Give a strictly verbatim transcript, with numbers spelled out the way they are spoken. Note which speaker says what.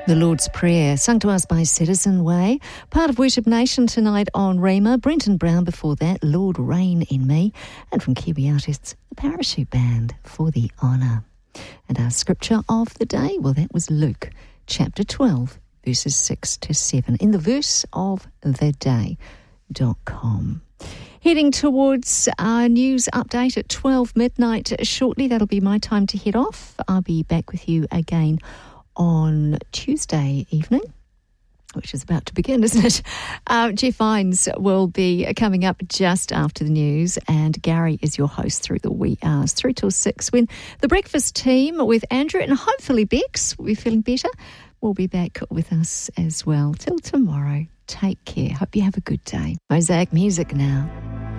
Speaker 1: The Lord's Prayer, sung to us by Citizen Way. Part of Worship Nation tonight on Rhema. Brenton Brown before that, Lord Reign in Me. And from Kiwi artists, the Parachute Band, For the Honour. And our scripture of the day, well, that was Luke chapter twelve, verses six to seven, in the verse of the day dot com. Heading towards our news update at twelve midnight shortly. That'll be my time to head off. I'll be back with you again on Tuesday evening, which is about to begin, isn't it? Uh, Jeff Vines will be coming up just after the news, and Gary is your host through the wee hours, three till six, when the breakfast team with Andrew and hopefully Bex will be feeling better. Will be back with us as well. Till tomorrow, take care. Hope you have a good day. Mosaic music now.